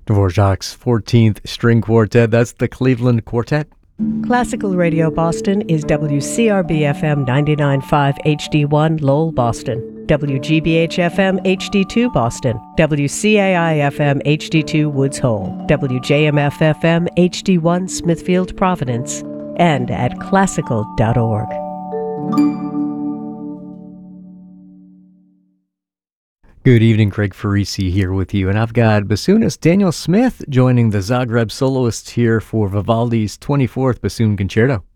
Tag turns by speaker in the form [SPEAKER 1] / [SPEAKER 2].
[SPEAKER 1] Dvorak's 14th String Quartet. That's the Cleveland Quartet.
[SPEAKER 2] Classical Radio Boston is WCRB-FM 99.5 HD1 Lowell, Boston, WGBH-FM HD2 Boston, WCAI-FM HD2 Woods Hole, WJMF-FM HD1 Smithfield, Providence, and at classical.org.
[SPEAKER 1] Good evening, Craig Farisi here with you, and I've got bassoonist Daniel Smith joining the Zagreb soloists here for Vivaldi's 24th Bassoon Concerto.